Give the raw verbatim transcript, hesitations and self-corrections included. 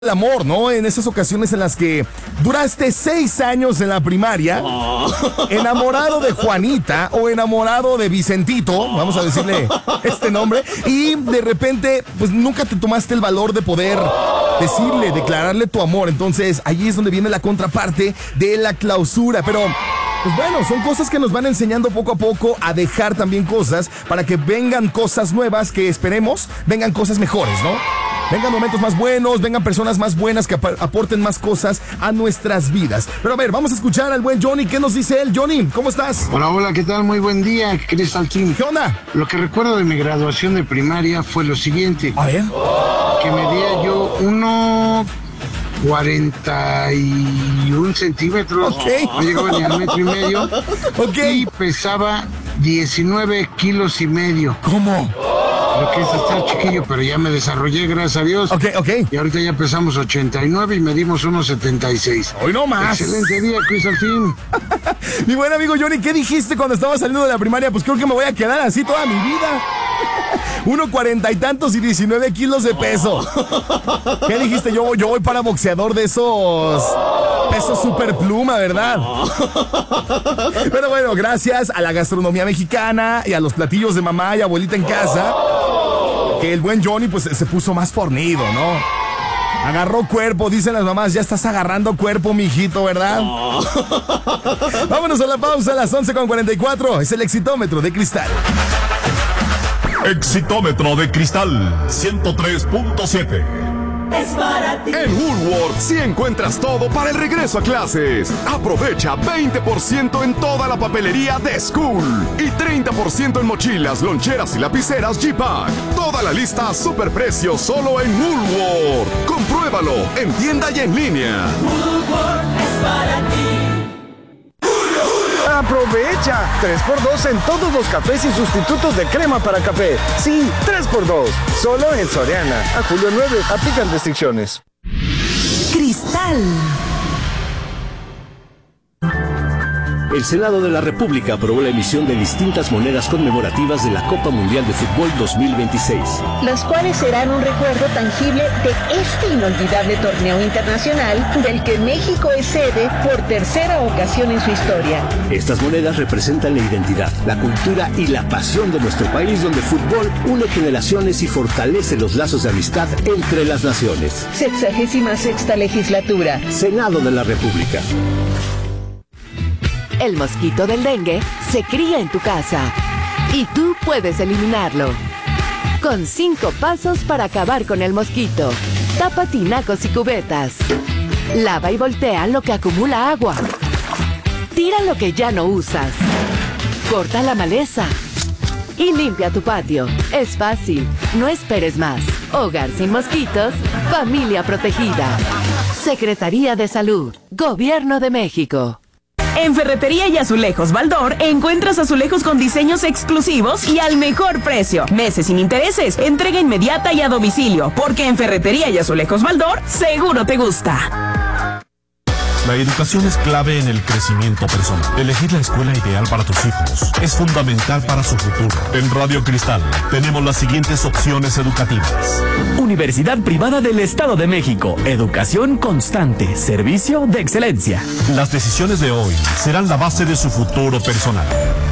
el amor, ¿no? En esas ocasiones en las que duraste seis años en la primaria, enamorado de Juanita o enamorado de Vicentito, vamos a decirle este nombre, y de repente, pues nunca te tomaste el valor de poder decirle, declararle tu amor. Entonces, ahí es donde viene la contraparte de la clausura, pero... pues bueno, son cosas que nos van enseñando poco a poco a dejar también cosas para que vengan cosas nuevas que esperemos, vengan cosas mejores, ¿no? Vengan momentos más buenos, vengan personas más buenas que ap- aporten más cosas a nuestras vidas. Pero a ver, vamos a escuchar al buen Johnny. ¿Qué nos dice él? Johnny, ¿cómo estás? Hola, hola, ¿qué tal? Muy buen día, Crystal Team. ¿Qué onda? Lo que recuerdo de mi graduación de primaria fue lo siguiente. A ver. Que medía yo uno cuarenta y un centímetros. Ok. No llegaba ni al metro y medio. Ok. Y pesaba diecinueve kilos y medio. ¿Cómo? Lo que es estar chiquillo, pero ya me desarrollé, gracias a Dios. Ok, ok. Y ahorita ya pesamos ochenta y nueve y medimos uno setenta y seis. Hoy no más. Excelente día, Crystal Team. Mi buen amigo Johnny, ¿qué dijiste cuando estabas saliendo de la primaria? Pues creo que me voy a quedar así toda mi vida. Uno cuarenta y tantos y diecinueve kilos de peso. ¿Qué dijiste? Yo, yo voy para boxeador de esos pesos super pluma, ¿verdad? Pero bueno, gracias a la gastronomía mexicana y a los platillos de mamá y abuelita en casa, que el buen Johnny pues se puso más fornido, ¿no? Agarró cuerpo, dicen las mamás, ya estás agarrando cuerpo, mijito, ¿verdad? Oh. Vámonos a la pausa a las once con cuarenta y cuatro. Es el Exitómetro de Cristal. Exitómetro de Cristal ciento tres punto siete. Es para ti. En Woolworth sí encuentras todo para el regreso a clases. Aprovecha veinte por ciento en toda la papelería de School y treinta por ciento en mochilas, loncheras y lapiceras G-Pack. Toda la lista a superprecio solo en Woolworth. Compruébalo en tienda y en línea. Woolworth es para ti. ¡Aprovecha! tres por dos en todos los cafés y sustitutos de crema para café. Sí, tres por dos. Solo en Soriana. A julio nueve. Aplican restricciones. Cristal. El Senado de la República aprobó la emisión de distintas monedas conmemorativas de la Copa Mundial de Fútbol dos mil veintiséis. Las cuales serán un recuerdo tangible de este inolvidable torneo internacional del que México es sede por tercera ocasión en su historia. Estas monedas representan la identidad, la cultura y la pasión de nuestro país, donde el fútbol une generaciones y fortalece los lazos de amistad entre las naciones. Sexagésima sexta legislatura. Senado de la República. El mosquito del dengue se cría en tu casa y tú puedes eliminarlo. Con cinco pasos para acabar con el mosquito. Tapa tinacos y cubetas. Lava y voltea lo que acumula agua. Tira lo que ya no usas. Corta la maleza. Y limpia tu patio. Es fácil. No esperes más. Hogar sin mosquitos. Familia protegida. Secretaría de Salud. Gobierno de México. En Ferretería y Azulejos Baldor encuentras azulejos con diseños exclusivos y al mejor precio. Meses sin intereses, entrega inmediata y a domicilio, porque en Ferretería y Azulejos Baldor seguro te gusta. La educación es clave en el crecimiento personal. Elegir la escuela ideal para tus hijos es fundamental para su futuro. En Radio Cristal tenemos las siguientes opciones educativas. Universidad Privada del Estado de México. Educación constante. Servicio de excelencia. Las decisiones de hoy serán la base de su futuro personal.